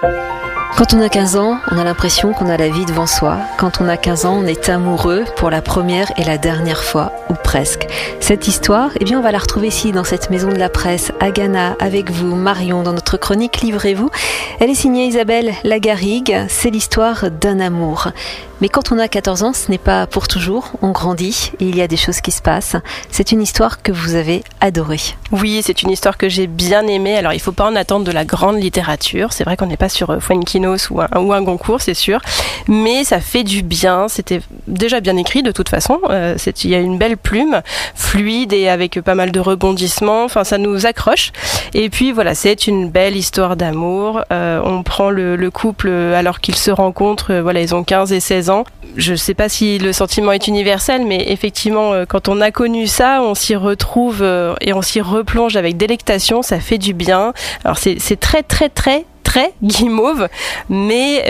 Quand on a 15 ans, on a l'impression qu'on a la vie devant soi. Quand on a 15 ans, on est amoureux pour la première et la dernière fois, ou presque. Cette histoire, on va la retrouver ici, dans cette maison de la presse, à Ghana, avec vous, Marion, dans notre chronique Livrez-vous. Elle est signée Isabelle Lagarrigue. C'est l'histoire d'un amour. Mais quand on a 14 ans, ce n'est pas pour toujours. On grandit et il y a des choses qui se passent. C'est une histoire que vous avez adorée. Oui, c'est une histoire que j'ai bien aimée. Alors, il ne faut pas en attendre de la grande littérature. C'est vrai qu'on n'est pas sur Fuenquinos ou un Goncourt, c'est sûr. Mais ça fait du bien. C'était déjà bien écrit de toute façon. Il y a une belle plume, fluide et avec pas mal de rebondissements. Enfin, ça nous accroche. Et puis voilà, c'est une belle histoire d'amour. On prend le couple alors qu'ils se rencontrent. Ils ont 15 et 16 ans. Je ne sais pas si le sentiment est universel, mais effectivement, quand on a connu ça, on s'y retrouve et on s'y replonge avec délectation. Ça fait du bien. Alors c'est très très très très guimauve, mais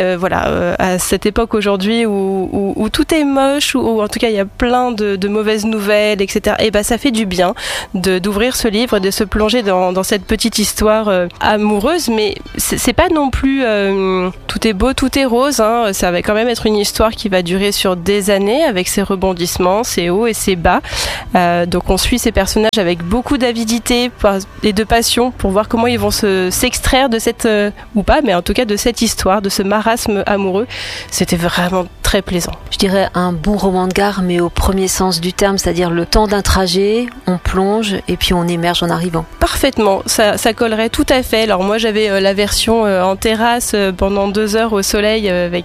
à cette époque aujourd'hui où tout est moche, où en tout cas il y a plein de mauvaises nouvelles, etc. Et ça fait du bien d'ouvrir ce livre et de se plonger dans cette petite histoire amoureuse, mais c'est pas non plus tout est beau, tout est rose, hein. Ça va quand même être une histoire qui va durer sur des années avec ses rebondissements, ses hauts et ses bas. Donc on suit ces personnages avec beaucoup d'avidité et de passion pour voir comment ils vont s'extraire de cette ou pas, mais en tout cas de cette histoire, de ce marasme amoureux. C'était vraiment très plaisant. Je dirais un bon roman de gare, mais au premier sens du terme, c'est-à-dire le temps d'un trajet, on plonge et puis on émerge en arrivant. Parfaitement, ça collerait tout à fait. Alors moi j'avais la version en terrasse pendant 2 heures au soleil avec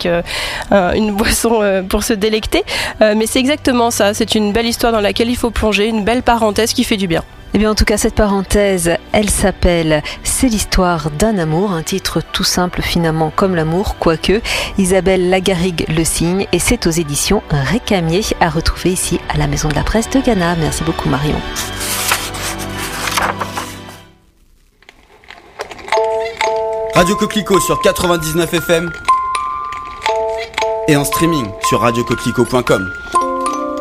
une boisson pour se délecter, mais c'est exactement ça, c'est une belle histoire dans laquelle il faut plonger, une belle parenthèse qui fait du bien. En tout cas, cette parenthèse, elle s'appelle « C'est l'histoire d'un amour », un titre tout simple finalement comme l'amour, quoique Isabelle Lagarrigue le signe, et c'est aux éditions Récamier, à retrouver ici à la Maison de la Presse de Ghana. Merci beaucoup Marion. Radio Coquelicot sur 99 FM et en streaming sur radiocoquelicot.com.